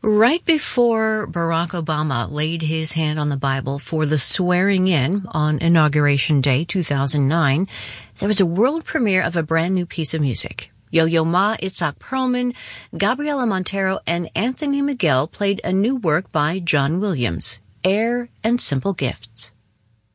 Right before Barack Obama laid his hand on the Bible for the swearing in on Inauguration Day 2009, there was a world premiere of a brand new piece of music. Yo-Yo Ma, Itzhak Perlman, Gabriela Montero, and Anthony Miguel played a new work by John Williams, Air and Simple Gifts.